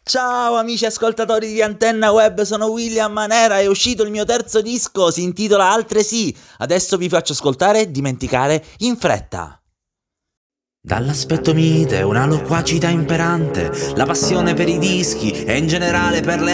Ciao amici ascoltatori di Antenna Web, sono William Manera, è uscito il mio terzo disco, si intitola Altresì. Adesso vi faccio ascoltare Dimenticare in fretta. Dall'aspetto mite, una loquacità imperante, la passione per i dischi e in generale per le